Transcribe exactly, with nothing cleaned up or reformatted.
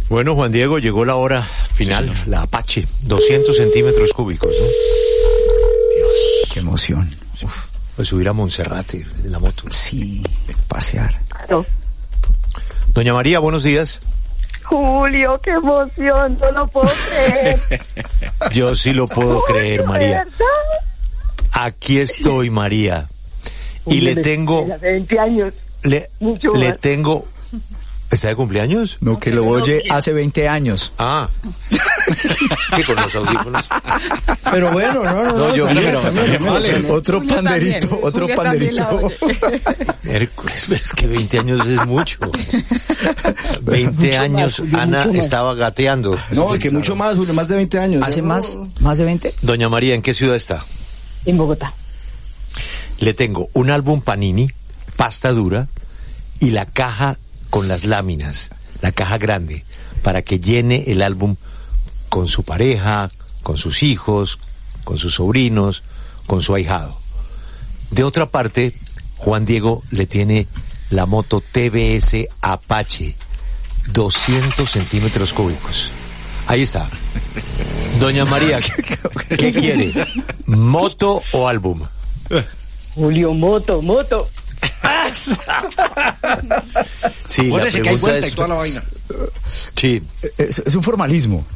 Bueno, Juan Diego, llegó la hora final, sí, la Apache, doscientos centímetros cúbicos, ¿no? Dios, qué emoción. Uf. Pues subir a Monserrate en la moto. Sí, pasear. No. Doña María, buenos días. Julio, qué emoción, no lo puedo creer. Yo sí lo puedo Julio, creer, María. ¿verdad? Aquí estoy, María. Y Uy, le me- tengo... de veinte años. Le, Mucho le más. tengo... ¿Está de cumpleaños? No, que lo oye hace veinte años. Ah. Sí, con los audífonos. Pero bueno, no, no, No, no, yo también, quiero- también, también vale. vale. Otro Julio panderito, también, otro Julio también la panderito. oye. Hércules, pero es que veinte años es mucho. veinte años, Julio, Ana mucho más. estaba gateando. No, y que mucho más, Julio, más de veinte años. ¿Hace No, más, más de veinte? Doña María, ¿en qué ciudad está? En Bogotá. Le tengo un álbum Panini, pasta dura, y la caja con las láminas, la caja grande, para que llene el álbum con su pareja, con sus hijos, con sus sobrinos, con su ahijado. De otra parte, Juan Diego le tiene la moto T V S Apache, doscientos centímetros cúbicos. Ahí está. Doña María, ¿qué quiere? ¿Moto o álbum? Julio, moto, moto. Sí, la Acuérdese que hay pregunta vuelta es... y toda la vaina. Sí. Es, es un formalismo.